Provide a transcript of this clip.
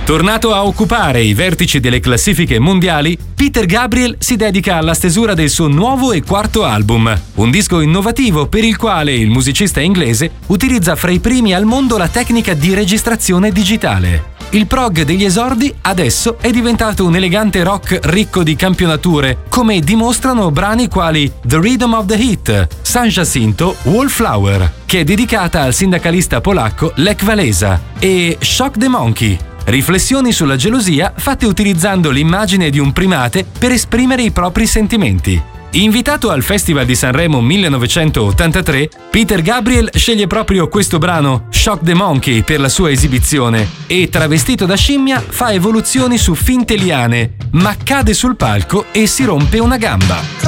Tornato a occupare i vertici delle classifiche mondiali, Peter Gabriel si dedica alla stesura del suo nuovo e quarto album, un disco innovativo per il quale il musicista inglese utilizza fra i primi al mondo la tecnica di registrazione digitale. Il prog degli esordi adesso è diventato un elegante rock ricco di campionature, come dimostrano brani quali The Rhythm of the Heat, San Jacinto, Wallflower, che è dedicata al sindacalista polacco Lech Walesa, e Shock the Monkey, riflessioni sulla gelosia fatte utilizzando l'immagine di un primate per esprimere i propri sentimenti. Invitato al Festival di Sanremo 1983, Peter Gabriel sceglie proprio questo brano, Shock the Monkey, per la sua esibizione e, travestito da scimmia, fa evoluzioni su finte liane, ma cade sul palco e si rompe una gamba.